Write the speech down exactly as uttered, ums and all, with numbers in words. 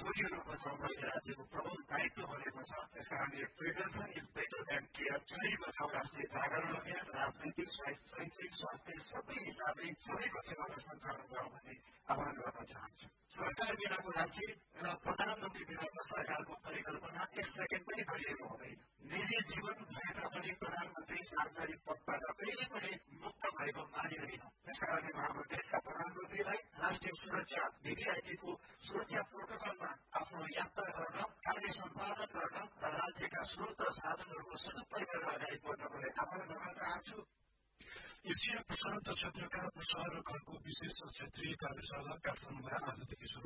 छोरीहरू बचाउन राज्यको प्रमुख दायित्व बनेको छ। यसकारणले prevention is better than care, चोरी बचाउ राष्ट्रिय जागरण अभियान राजनैतिक, शैक्षिक, स्वास्थ्य सबै हिसाबले सबै पक्षबाट सञ्चालन गरौँ भन्ने आह्वान गर्न चाहन्छु। सरकार बिनाको राज्य र प्रधानमन्त्री बिनाको सरकारको परिकल्पना एक सेकेन्ड पनि गरिएको हुँदैन। निजी जीवन भए तापनि प्रधानमन्त्री सार्वजनिक पदबाट कहिले पनि मुक्त भएको मानिँदैन। त्यसकारणले हाम्रो देशका प्रधानमन्त्रीलाई राष्ट्रिय सुरक्षा भिभिआइपीको सुरक्षा प्रोटोकलमा आफ्नो यात्रा गर्न, कार्य सम्पादन गर्न र राज्यका स्रोत र साधनहरूको सदुपयोग गरेर अगाडि बढ्नको लागि आह्वान गर्न चाहन्छु। एसिया प्रसारण क्षेत्रका प्रसारकहरूको विशेष क्षेत्रीय कार्यशाला काठमाडौँमा आजदेखि शुरू